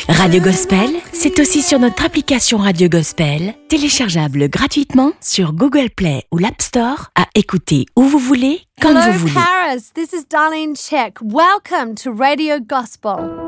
Radio Gospel, c'est aussi sur notre application Radio Gospel, téléchargeable gratuitement sur Google Play ou l'App Store, à écouter où vous voulez, quand vous voulez. Hello Paris, this is Darlene Check. Welcome to Radio Gospel.